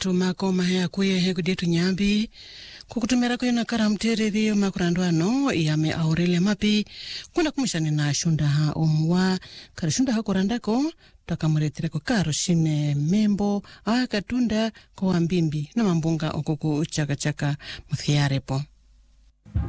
tumako mahea kuye hegudetu nyambi kukutumira kuyo na karamtereri makurandwano yame Aurelia Mapi kuna kumishani na shunda ha omwa kara shunda ha korandako takamuretereko karo shime membo akatunda kwa mbimbi na mambunga okuku chaka muthiarepo.